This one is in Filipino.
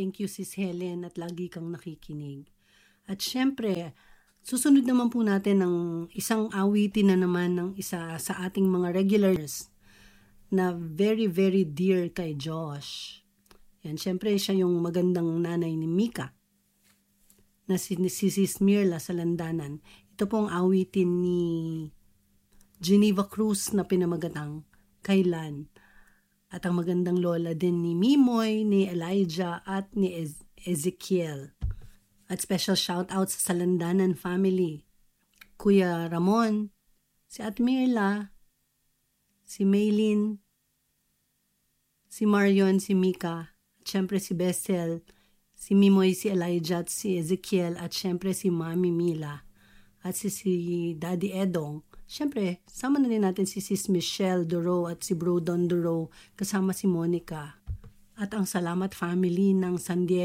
Thank you, Sis Helen, at lagi kang nakikinig. At syempre, susunod naman po natin ng isang awitin na naman ng isa sa ating mga regulars na very, very dear kay Josh. Yan, syempre siya yung magandang nanay ni Mika na si Sis Mirla sa Landanan. Ito pong awitin ni Geneva Cruz na pinamagatang Kailan. At ang magandang lola din ni Mimoy, ni Elijah at ni Ezekiel. At special shout out sa Landanan family. Kuya Ramon, si Ate Mirla, si Maylin, si Marion, si Mika, at syempre si Bessel, si Mimoy, si Elijah, at si Ezekiel, at syempre si Mami Mila, at si Daddy Edong. Syempre, sama na rin natin si Sis Michelle Duro at si Bro Don Duro, kasama si Monica. At ang Salamat family ng San Diego.